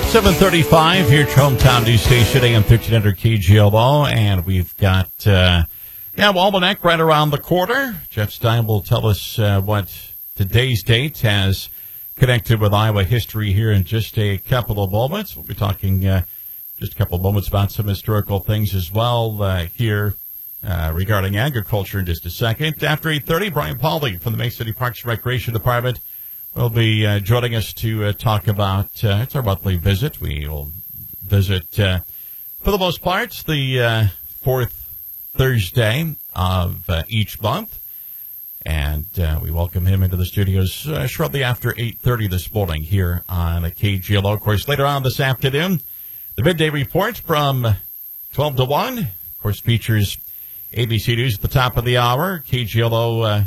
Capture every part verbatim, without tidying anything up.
seven thirty-five here at your hometown news station, A M thirteen hundred K G L O, and we've got, uh, yeah, Almanac right around the corner. Jeff Stein will tell us uh, what today's date has connected with Iowa history here in just a couple of moments. We'll be talking uh, just a couple of moments about some historical things as well uh, here uh, regarding agriculture in just a second. After eight thirty, Brian Pauly from the Mason City Parks and Recreation Department will be uh, joining us to uh, talk about, uh, it's our monthly visit. We will visit, uh, for the most part, the uh, fourth Thursday of uh, each month. And uh, we welcome him into the studios uh, shortly after eight thirty this morning here on a K G L O. Of course, later on this afternoon, the midday report from twelve to one, of course, features A B C News at the top of the hour, K G L O uh,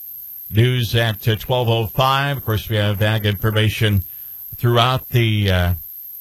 News at uh, twelve oh five. Of course, we have ag information throughout the uh,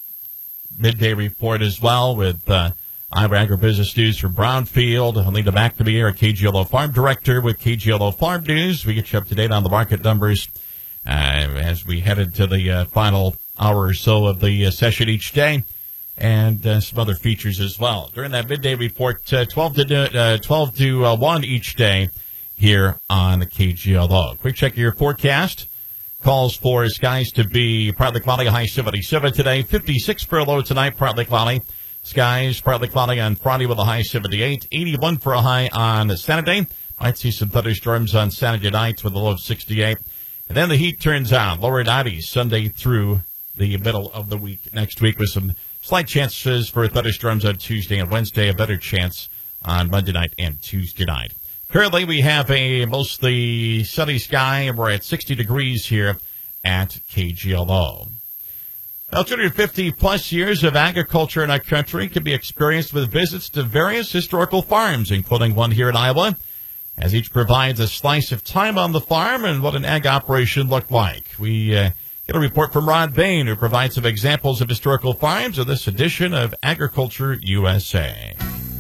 midday report as well with uh, Iowa Agribusiness News from Brownfield. Alina McNamee, our K G L O Farm Director with K G L O Farm News. We get you up to date on the market numbers uh, as we head into the uh, final hour or so of the uh, session each day, and uh, some other features as well. During that midday report, uh, twelve to, uh, twelve to uh, one each day, here on the K G L O. Quick check of your forecast. Calls for skies to be partly cloudy, high seventy-seven today. fifty-six for a low tonight, partly cloudy. Skies partly cloudy on Friday with a high seventy-eight. eighty-one for a high on Saturday. Might see some thunderstorms on Saturday night with a low of sixty-eight. And then the heat turns on. Lower nineties Sunday through the middle of the week next week with some slight chances for thunderstorms on Tuesday and Wednesday. A better chance on Monday night and Tuesday night. Currently, we have a mostly sunny sky, and we're at sixty degrees here at K G L O. Now, two hundred fifty plus years of agriculture in our country can be experienced with visits to various historical farms, including one here in Iowa, as each provides a slice of time on the farm and what an ag operation looked like. We uh, get a report from Rod Bain, who provides some examples of historical farms in this edition of Agriculture U S A.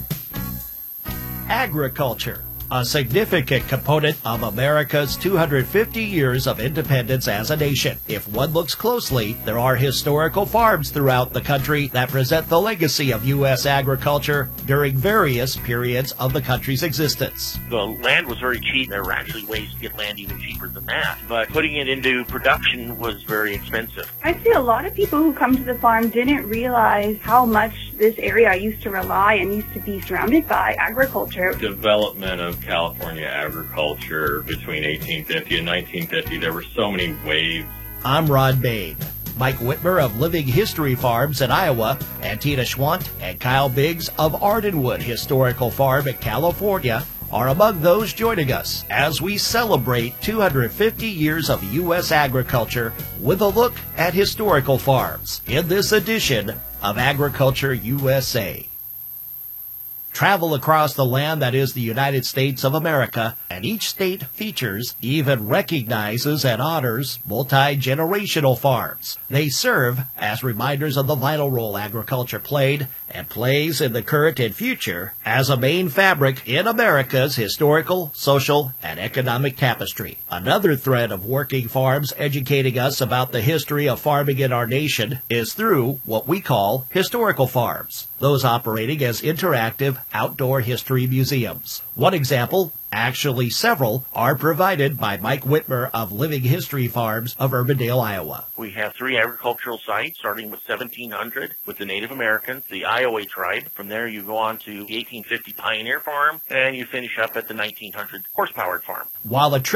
Agriculture, a significant component of America's two hundred fifty years of independence as a nation. If one looks closely, there are historical farms throughout the country that present the legacy of U S agriculture during various periods of the country's existence. The land was very cheap. There were actually ways to get land even cheaper than that, but putting it into production was very expensive. I'd say a lot of people who come to the farm didn't realize how much this area used to rely and used to be surrounded by agriculture. Development of California agriculture between eighteen fifty and nineteen fifty, there were so many waves. I'm Rod Bain. Mike Whitmer of Living History Farms in Iowa, and Tina Schwant and Kyle Biggs of Ardenwood Historical Farm in California are among those joining us as we celebrate two hundred fifty years of U S agriculture with a look at historical farms in this edition of Agriculture U S A. Travel across the land that is the United States of America, and each state features, even recognizes and honors multi-generational farms. They serve as reminders of the vital role agriculture played and plays in the current and future as a main fabric in America's historical, social, and economic tapestry. Another thread of working farms educating us about the history of farming in our nation is through what we call historical farms, those operating as interactive outdoor history museums. One example, actually several, are provided by Mike Whitmer of Living History Farms of Urbandale, Iowa. We have three agricultural sites, starting with seventeen hundred with the Native Americans, the Iowa tribe. From there, you go on to the eighteen fifty Pioneer Farm, and you finish up at the nineteen hundred horse-powered farm. While a